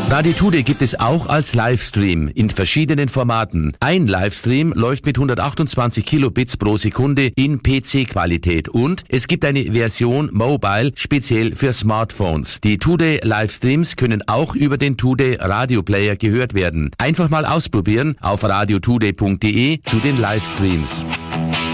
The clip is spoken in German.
Radiotude gibt es auch als Livestream in verschiedenen Formaten. Ein Livestream läuft mit 128 Kilobits pro Sekunde in PC-Qualität und es gibt eine Version Mobile speziell für Smartphones. Die Tude Livestreams können auch über den Tude Radioplayer gehört werden. Einfach mal ausprobieren auf radiotude.de zu den Livestreams.